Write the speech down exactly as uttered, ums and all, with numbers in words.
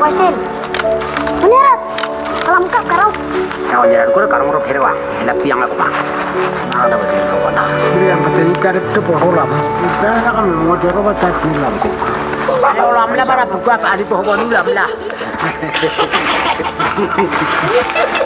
Wasil. Menerat. Kalam kap karau. Tahu jalan kau karang ro pherwa. Ela tiang aku bang. Mana ada betul kau mana? Ini yang betul ikan itu boholam. Ikan kan mau dia kau baca film. Kalau lamla para buku apa ada bohong ni lamla.